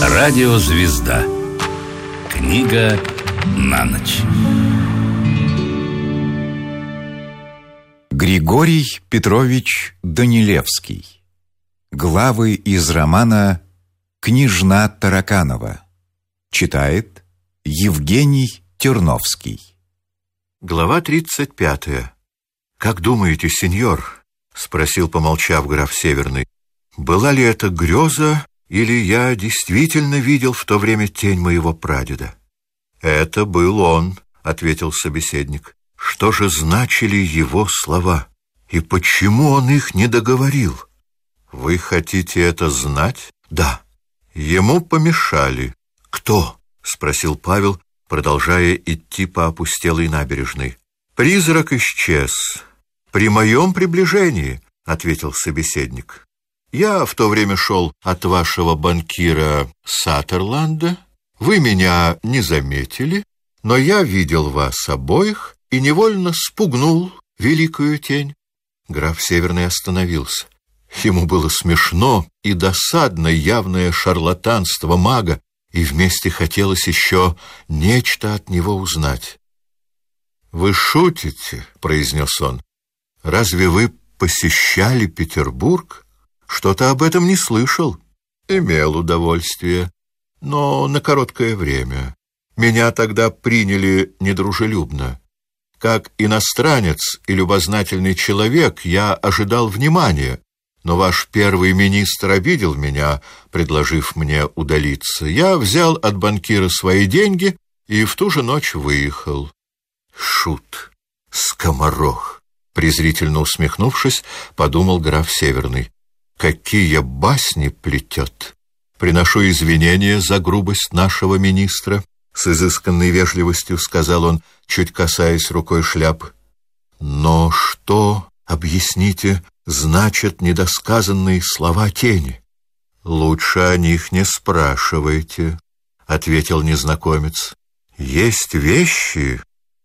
Радиозвезда. Книга на ночь. Григорий Петрович Данилевский. Главы из романа «Княжна Тараканова». Читает Евгений Терновский. Глава 35. «Как думаете, сеньор, — спросил, помолчав, граф Северный, — была ли это греза, или я действительно видел в то время тень моего прадеда?» «Это был он, — ответил собеседник. Что же значили его слова? И почему он их не договорил?» «Вы хотите это знать?» «Да». «Ему помешали». «Кто?» — спросил Павел, продолжая идти по опустелой набережной. «Призрак исчез. При моем приближении», — ответил собеседник. «Я в то время шел от вашего банкира Саттерланда. Вы меня не заметили, но я видел вас обоих и невольно спугнул великую тень». Граф Северный остановился. Ему было смешно и досадно явное шарлатанство мага, и вместе хотелось еще нечто от него узнать. «Вы шутите?» — произнес он. «Разве вы посещали Петербург? Что-то об этом не слышал. Имел удовольствие, но на короткое время. Меня тогда приняли недружелюбно. Как иностранец и любознательный человек я ожидал внимания, но ваш первый министр обидел меня, предложив мне удалиться. Я взял от банкира свои деньги и в ту же ночь выехал». «Шут, скоморох!» — презрительно усмехнувшись, подумал граф Северный. «Какие басни плетет! Приношу извинения за грубость нашего министра», — с изысканной вежливостью сказал он, чуть касаясь рукой шляпы. «Но что, объясните, значат недосказанные слова тени?» «Лучше о них не спрашивайте», — ответил незнакомец. «Есть вещи,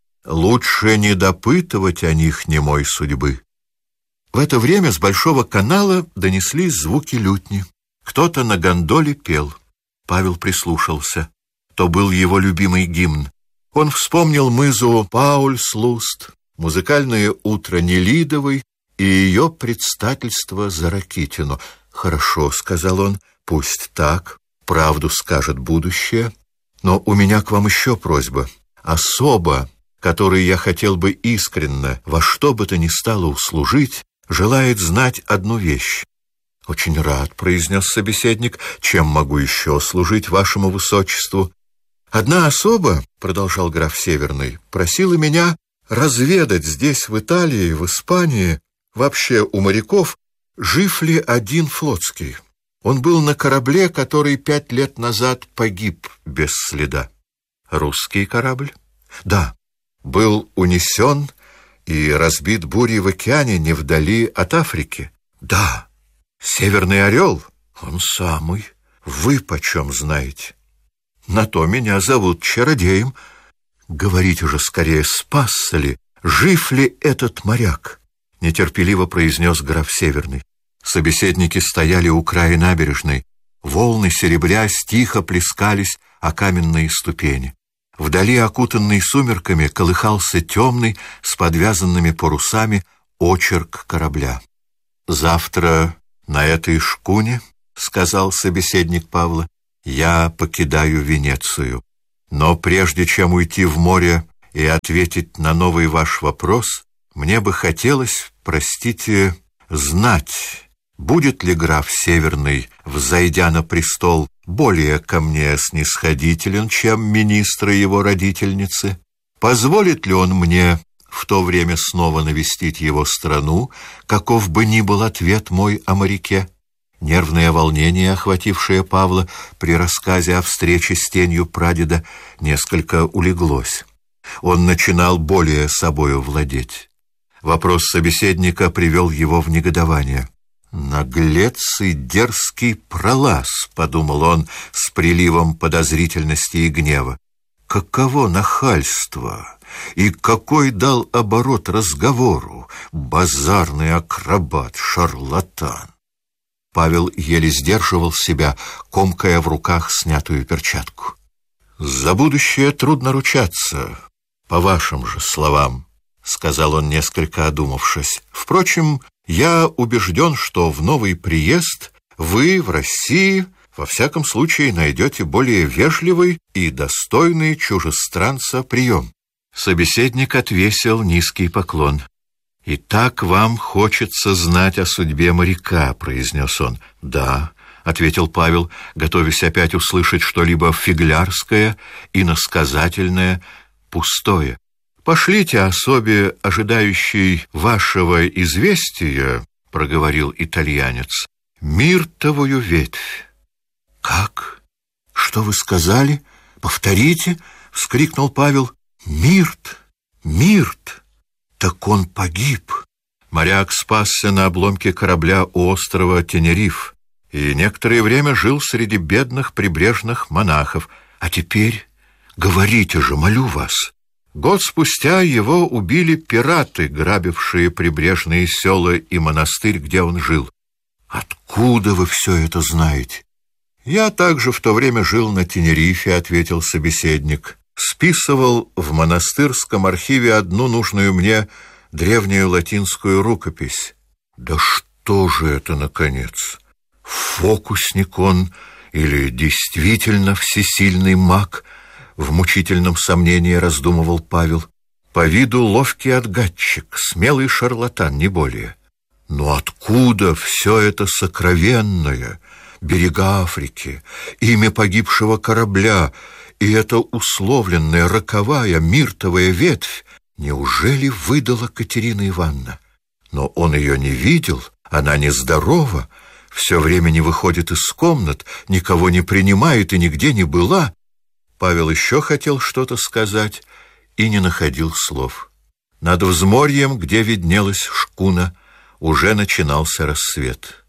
лучше не допытывать о них немой судьбы». В это время с Большого канала донеслись звуки лютни. Кто-то на гондоле пел. Павел прислушался. То был его любимый гимн. Он вспомнил мызу Паульслуст, музыкальное утро Нелидовой и ее предстательство за Ракитину. «Хорошо, — сказал он, — пусть так, правду скажет будущее. Но у меня к вам еще просьба. Особа, которой я хотел бы искренно во что бы то ни стало услужить, желает знать одну вещь». «Очень рад, — произнес собеседник, — чем могу еще служить вашему высочеству?» «Одна особа, — продолжал граф Северный, — просила меня разведать здесь, в Италии, в Испании, вообще у моряков, жив ли один флотский. Он был на корабле, который 5 лет назад погиб без следа». «Русский корабль?» «Да, был унесен и разбит бурей в океане невдали от Африки». «Да». «Северный орел?» «Он самый. Вы почем знаете?» «На то меня зовут чародеем». «Говорите же скорее, спасся ли, жив ли этот моряк?» — нетерпеливо произнес граф Северный. Собеседники стояли у края набережной. Волны, серебрясь, тихо плескались о каменные ступени. Вдали, окутанный сумерками, колыхался темный, с подвязанными парусами, очерк корабля. «Завтра на этой шкуне, — сказал собеседник Павла, — я покидаю Венецию. Но прежде чем уйти в море и ответить на новый ваш вопрос, мне бы хотелось, простите, знать, будет ли граф Северный, взойдя на престол, более ко мне снисходителен, чем министры его родительницы? Позволит ли он мне в то время снова навестить его страну, каков бы ни был ответ мой о моряке?» Нервное волнение, охватившее Павла при рассказе о встрече с тенью прадеда, несколько улеглось. Он начинал более собою владеть. Вопрос собеседника привел его в негодование. «Наглец и дерзкий пролаз», — подумал он с приливом подозрительности и гнева. «Каково нахальство! И какой дал оборот разговору! Базарный акробат, шарлатан!» Павел еле сдерживал себя, комкая в руках снятую перчатку. «За будущее трудно ручаться, по вашим же словам», — сказал он, несколько одумавшись. «Впрочем, я убежден, что в новый приезд вы в России во всяком случае найдете более вежливый и достойный чужестранца прием». Собеседник отвесил низкий поклон. «Итак, вам хочется знать о судьбе моряка», — произнес он. «Да», — ответил Павел, готовясь опять услышать что-либо фиглярское, иносказательное, пустое. «Пошлите особе, ожидающей вашего известия, — проговорил итальянец, — миртовую ветвь». «Как? Что вы сказали? Повторите!» — вскрикнул Павел. «Мирт! Мирт! Так он погиб!» Моряк спасся на обломке корабля у острова Тенериф и некоторое время жил среди бедных прибрежных монахов. А теперь говорите же, молю вас. Год спустя его убили пираты, грабившие прибрежные села и монастырь, где он жил. «Откуда вы все это знаете?» «Я также в то время жил на Тенерифе», — ответил собеседник. «Списывал в монастырском архиве одну нужную мне древнюю латинскую рукопись». «Да что же это, наконец? Фокусник он или действительно всесильный маг?» В мучительном сомнении раздумывал Павел. «По виду ловкий отгадчик, смелый шарлатан, не более. Но откуда все это сокровенное? Берега Африки, имя погибшего корабля и эта условленная роковая миртовая ветвь неужели выдала Катерина Ивановна? Но он ее не видел, она нездорова, все время не выходит из комнат, никого не принимает и нигде не была». Павел еще хотел что-то сказать и не находил слов. Над взморьем, где виднелась шкуна, уже начинался рассвет.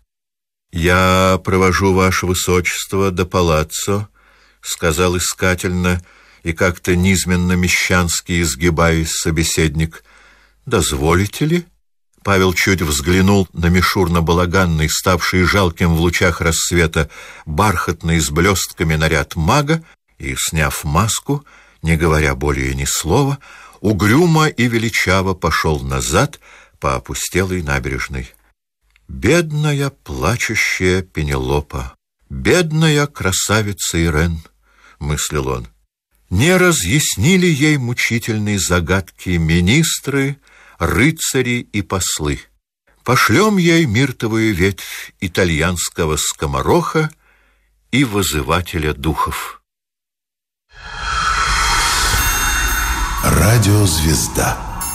«Я провожу ваше высочество до палаццо», — сказал искательно и как-то низменно-мещански изгибаясь собеседник. «Дозволите ли?» Павел чуть взглянул на мишурно-балаганный, ставший жалким в лучах рассвета, бархатный с блестками наряд мага, и, сняв маску, не говоря более ни слова, угрюмо и величаво пошел назад по опустелой набережной. «Бедная плачущая Пенелопа, бедная красавица Ирен», — мыслил он. «Не разъяснили ей мучительные загадки министры, рыцари и послы. Пошлем ей миртовую ветвь итальянского скомороха и вызывателя духов». Радиозвезда.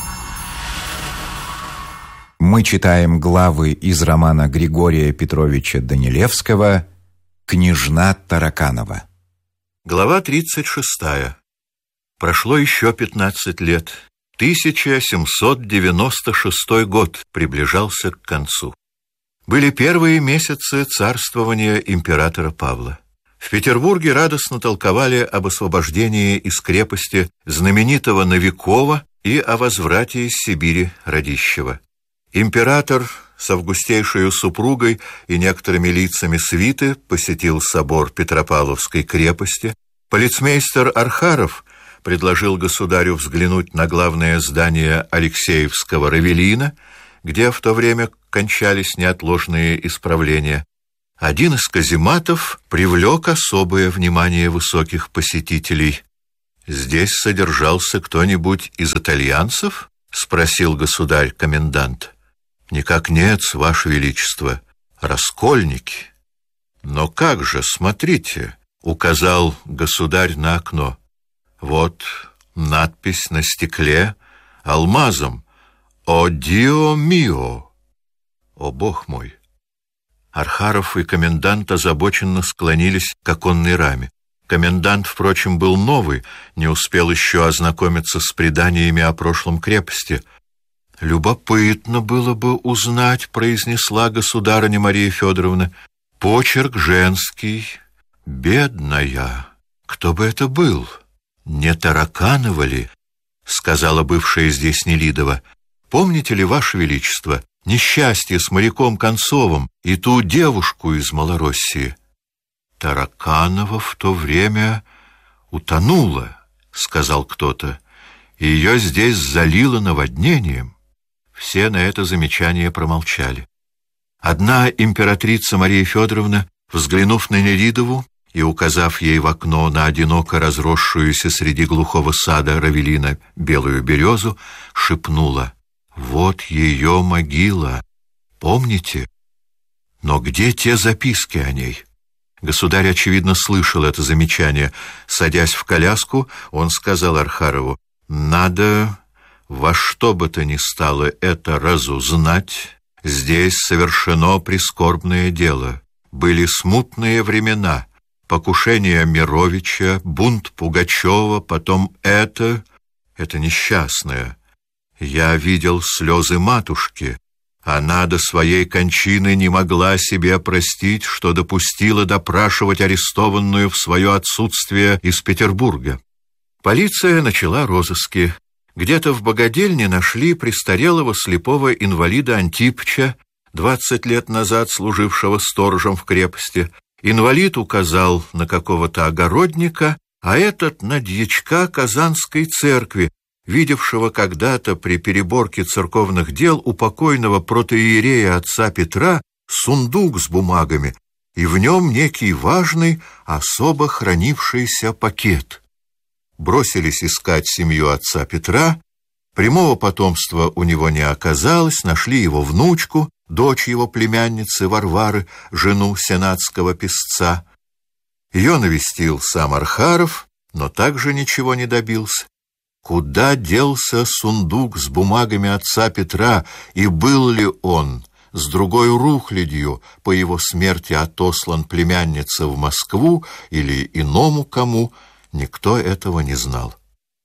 Мы читаем главы из романа Григория Петровича Данилевского «Княжна Тараканова». Глава 36. Прошло еще 15 лет. 1796 год приближался к концу. Были первые месяцы царствования императора Павла. В Петербурге радостно толковали об освобождении из крепости знаменитого Новикова и о возврате из Сибири Радищева. Император с августейшей супругой и некоторыми лицами свиты посетил собор Петропавловской крепости. Полицмейстер Архаров предложил государю взглянуть на главное здание Алексеевского Равелина, где в то время кончались неотложные исправления. Один из казематов привлек особое внимание высоких посетителей. «Здесь содержался кто-нибудь из итальянцев?» — спросил государь-комендант. «Никак нет, Ваше Величество, раскольники». «Но как же, смотрите», — указал государь на окно. «Вот надпись на стекле алмазом. «О Дио мио!» «О Бог мой!» Архаров и комендант озабоченно склонились к оконной раме. Комендант, впрочем, был новый, не успел еще ознакомиться с преданиями о прошлом крепости. «Любопытно было бы узнать», — произнесла государыня Мария Федоровна. «Почерк женский. Бедная. Кто бы это был? Не Тараканова ли?» — сказала бывшая здесь Нелидова. «Помните ли, Ваше Величество, несчастье с моряком Концовым и ту девушку из Малороссии. Тараканова в то время утонула, сказал кто-то, и ее здесь залило наводнением. Все на это замечание промолчали. Одна императрица Мария Федоровна, взглянув на Нелидову и указав ей в окно на одиноко разросшуюся среди глухого сада Равелина белую березу, шепнула: «Вот ее могила. Помните? Но где те записки о ней?» Государь, очевидно, слышал это замечание. Садясь в коляску, он сказал Архарову: «Надо во что бы то ни стало это разузнать. Здесь совершено прискорбное дело. Были смутные времена. Покушение Мировича, бунт Пугачева, потом это несчастное. Я видел слезы матушки. Она до своей кончины не могла себе простить, что допустила допрашивать арестованную в свое отсутствие из Петербурга. Полиция начала розыски. Где-то в богадельне нашли престарелого слепого инвалида Антипыча, 20 лет назад служившего сторожем в крепости. Инвалид указал на какого-то огородника, а этот на дьячка Казанской церкви, видевшего когда-то при переборке церковных дел у покойного протоиерея отца Петра сундук с бумагами, и в нем некий важный, особо хранившийся пакет. Бросились искать семью отца Петра, прямого потомства у него не оказалось, нашли его внучку, дочь его племянницы Варвары, жену сенатского писца. Ее навестил сам Архаров, но также ничего не добился. Куда делся сундук с бумагами отца Петра, и был ли он с другой рухлядью по его смерти отослан племяннице в Москву или иному кому, никто этого не знал.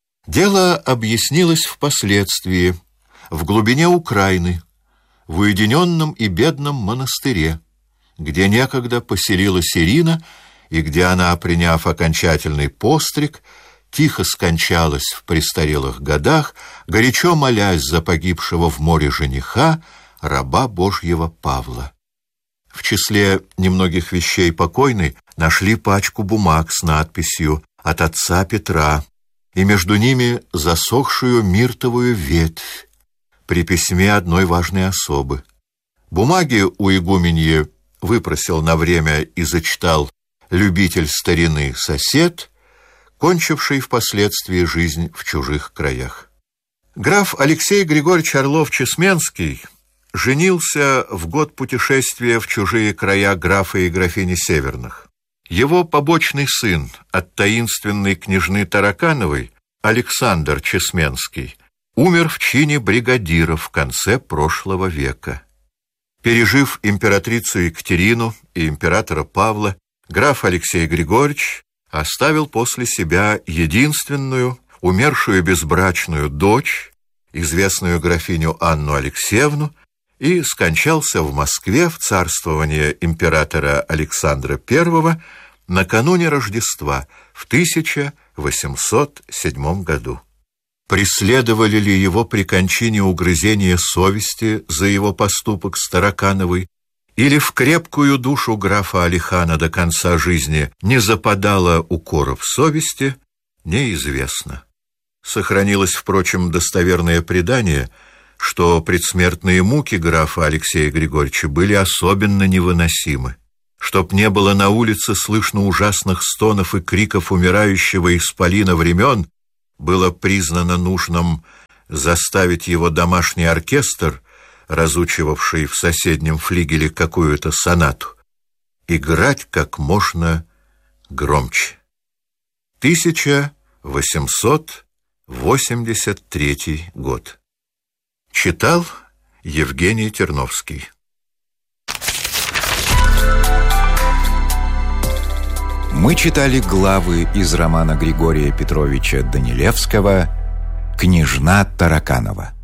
Дело объяснилось впоследствии в глубине Украины, в уединенном и бедном монастыре, где некогда поселилась Ирина, и где она, приняв окончательный постриг, тихо скончалась в престарелых годах, горячо молясь за погибшего в море жениха, раба Божьего Павла. В числе немногих вещей покойной нашли пачку бумаг с надписью «От отца Петра», и между ними засохшую миртовую ветвь при письме одной важной особы. Бумаги у игуменьи выпросил на время и зачитал любитель старины сосед, кончивший впоследствии жизнь в чужих краях. Граф Алексей Григорьевич Орлов-Чесменский женился в год путешествия в чужие края графа и графини Северных. Его побочный сын от таинственной княжны Таракановой, Александр Чесменский, умер в чине бригадира в конце прошлого века. Пережив императрицу Екатерину и императора Павла, граф Алексей Григорьевич оставил после себя единственную, умершую безбрачную дочь, известную графиню Анну Алексеевну, и скончался в Москве в царствование императора Александра I накануне Рождества в 1807 году. Преследовали ли его при кончине угрызения совести за его поступок с Таракановой, или в крепкую душу графа Алихана до конца жизни не западало укоров совести, неизвестно. Сохранилось, впрочем, достоверное предание, что предсмертные муки графа Алексея Григорьевича были особенно невыносимы. Чтоб не было на улице слышно ужасных стонов и криков умирающего исполина времен, было признано нужным заставить его домашний оркестр, разучивавший в соседнем флигеле какую-то сонату, играть как можно громче. 1883 год. Читал Евгений Терновский. Мы читали главы из романа Григория Петровича Данилевского «Княжна Тараканова».